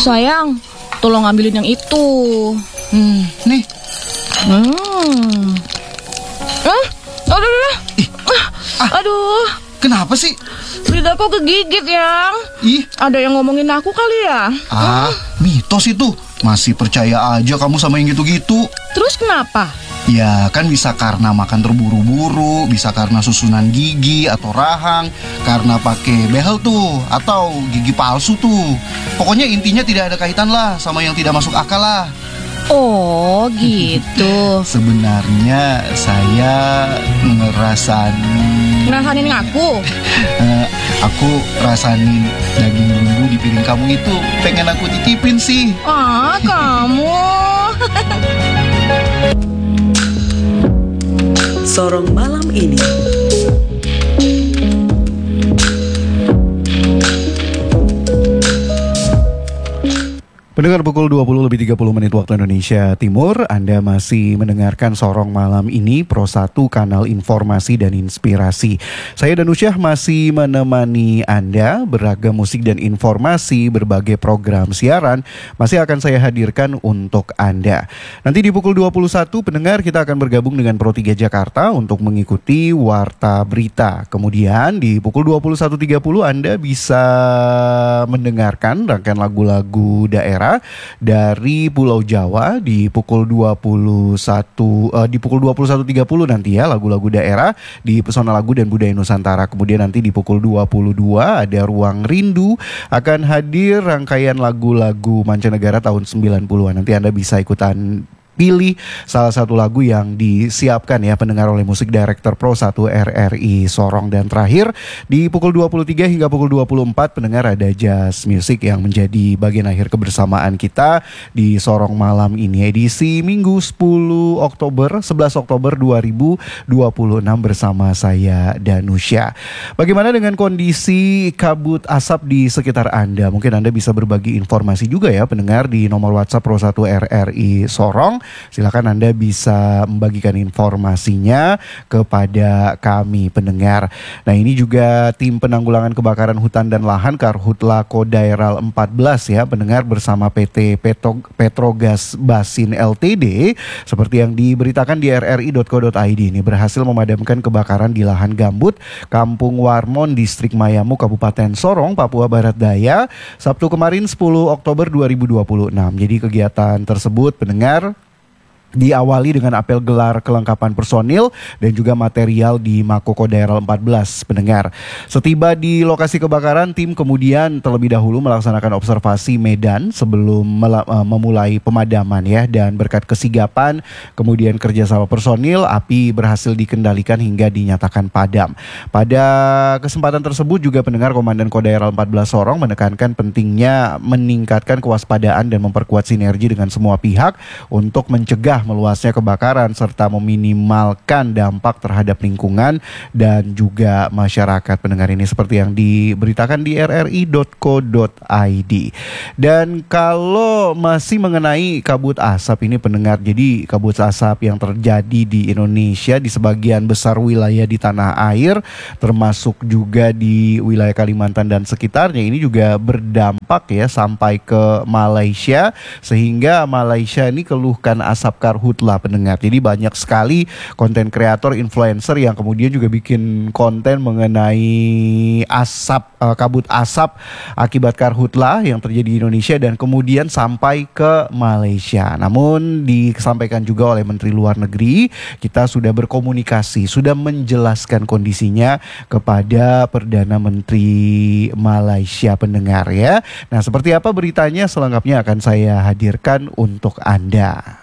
Sayang, tolong ambilin yang itu. Nih. Aduh. Aduh. Kenapa sih? Lidahku kegigit, Yang. Ih. Ada yang ngomongin aku kali ya? Mitos itu. Masih percaya aja kamu sama yang gitu-gitu. Terus kenapa? Ya kan bisa karena makan terburu-buru, bisa karena susunan gigi atau rahang, karena pakai behel tuh, atau gigi palsu tuh. Pokoknya intinya tidak ada kaitan lah sama yang tidak masuk akal lah. Oh gitu. Sebenarnya saya Ngerasain ngaku? Aku rasain daging bumbu di piring kamu itu pengen aku titipin sih. Kamu. Sorong malam ini. Pendengar pukul 20:30 waktu Indonesia Timur, Anda masih mendengarkan Sorong Malam ini, Pro 1 Kanal Informasi dan Inspirasi. Saya Danusyah masih menemani Anda, beragam musik dan informasi, berbagai program siaran masih akan saya hadirkan untuk Anda. Nanti di pukul 21, pendengar, kita akan bergabung dengan Pro 3 Jakarta untuk mengikuti Warta Berita. Kemudian di pukul 21.30 Anda bisa mendengarkan rangkaian lagu-lagu daerah dari Pulau Jawa di pukul 21.30 nanti ya, lagu-lagu daerah di Pesona Lagu dan Budaya Nusantara. Kemudian nanti di pukul 22 ada Ruang Rindu, akan hadir rangkaian lagu-lagu mancanegara tahun 90-an. Nanti Anda bisa ikutan pilih salah satu lagu yang disiapkan ya pendengar oleh Musik Director Pro 1 RRI Sorong. Dan terakhir di pukul 23 hingga pukul 24 pendengar ada Jazz Music yang menjadi bagian akhir kebersamaan kita di Sorong Malam ini, edisi Minggu 11 Oktober 2026 bersama saya Danusyah. Bagaimana dengan kondisi kabut asap di sekitar Anda? Mungkin Anda bisa berbagi informasi juga ya pendengar di nomor WhatsApp Pro 1 RRI Sorong. Silakan Anda bisa membagikan informasinya kepada kami pendengar. Nah, ini juga tim penanggulangan kebakaran hutan dan lahan Karhutla Kodaeral 14 ya pendengar, bersama PT Petrogas Basin Ltd seperti yang diberitakan di rri.co.id, ini berhasil memadamkan kebakaran di lahan gambut Kampung Warmon, Distrik Mayamu, Kabupaten Sorong, Papua Barat Daya, Sabtu kemarin 10 Oktober 2026. Jadi kegiatan tersebut pendengar diawali dengan apel gelar kelengkapan personil dan juga material di Mako Kodaeral 14 pendengar. Setiba di lokasi kebakaran, tim kemudian terlebih dahulu melaksanakan observasi medan sebelum memulai pemadaman ya, dan berkat kesigapan kemudian kerjasama personil, api berhasil dikendalikan hingga dinyatakan padam. Pada kesempatan tersebut juga pendengar, Komandan Kodaeral 14 Sorong menekankan pentingnya meningkatkan kewaspadaan dan memperkuat sinergi dengan semua pihak untuk mencegah meluasnya kebakaran serta meminimalkan dampak terhadap lingkungan dan juga masyarakat. Pendengar, ini seperti yang diberitakan di rri.co.id. Dan kalau masih mengenai kabut asap ini pendengar, jadi kabut asap yang terjadi di Indonesia di sebagian besar wilayah di tanah air, termasuk juga di wilayah Kalimantan dan sekitarnya, ini juga berdampak ya sampai ke Malaysia, sehingga Malaysia ini keluhkan asap karhutla pendengar. Jadi banyak sekali konten kreator, influencer yang kemudian juga bikin konten mengenai kabut asap akibat karhutla yang terjadi di Indonesia dan kemudian sampai ke Malaysia. Namun disampaikan juga oleh Menteri Luar Negeri, kita sudah berkomunikasi, sudah menjelaskan kondisinya kepada Perdana Menteri Malaysia pendengar ya. Nah, seperti apa beritanya selengkapnya akan saya hadirkan untuk Anda.